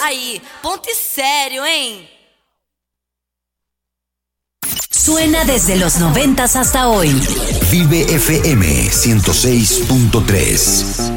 Aí, ponte sério, hein? Suena desde los 90s hasta hoy. Vive FM 106.3.